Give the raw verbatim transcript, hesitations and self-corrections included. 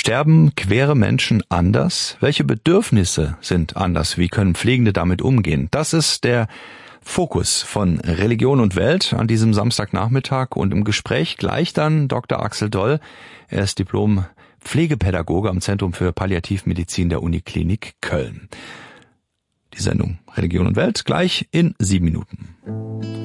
Sterben queere Menschen anders? Welche Bedürfnisse sind anders? Wie können Pflegende damit umgehen? Das ist der Fokus von Religion und Welt an diesem Samstagnachmittag und im Gespräch gleich dann Doktor Axel Doll. Er ist Diplom-Pflegepädagoge am Zentrum für Palliativmedizin der Uniklinik Köln. Die Sendung Religion und Welt gleich in sieben Minuten.